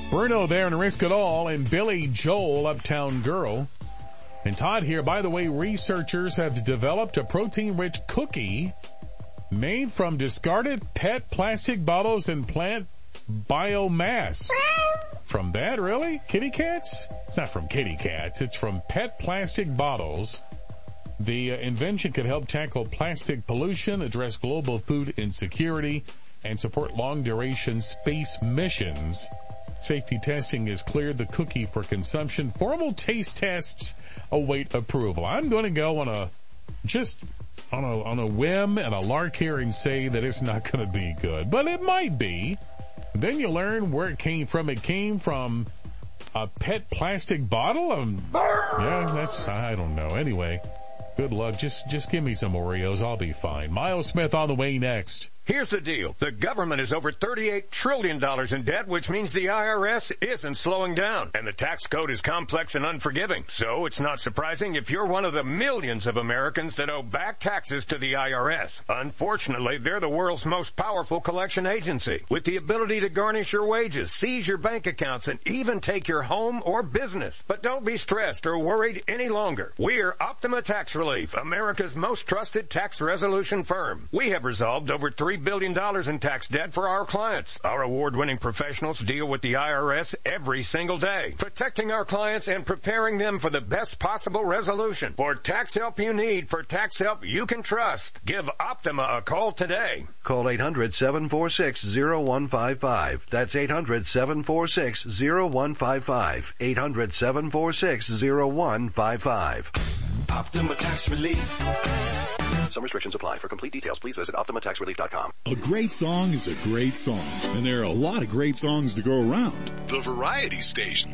Bruno there and Risk It All, and Billy Joel, Uptown Girl. And Todd here. By the way, researchers have developed a protein-rich cookie made from discarded PET plastic bottles and plant biomass. From that, really? Kitty cats? It's not from kitty cats. It's from PET plastic bottles. The invention could help tackle plastic pollution, address global food insecurity, and support long-duration space missions. Safety testing has cleared the cookie for consumption. Formal taste tests await approval. I'm going to go on a whim and a lark here and say that it's not going to be good, but it might be. Then you learn where it came from. It came from a PET plastic bottle. I don't know. Anyway, good luck. Just give me some Oreos. I'll be fine. Miles Smith on the way next. Here's the deal. The government is over $38 trillion in debt, which means the IRS isn't slowing down. And the tax code is complex and unforgiving. So it's not surprising if you're one of the millions of Americans that owe back taxes to the IRS. Unfortunately, they're the world's most powerful collection agency, with the ability to garnish your wages, seize your bank accounts, and even take your home or business. But don't be stressed or worried any longer. We're Optima Tax Relief, America's most trusted tax resolution firm. We have resolved over $3 billion in tax debt for our clients. Our award-winning professionals deal with the IRS every single day, protecting our clients and preparing them for the best possible resolution. For tax help you need, for tax help you can trust, give Optima a call today. Call 800-746-0155. That's 800-746-0155. 800-746-0155. Optima Tax Relief. Some restrictions apply. For complete details, please visit OptimaTaxRelief.com. A great song is a great song, and there are a lot of great songs to go around. The Variety Station.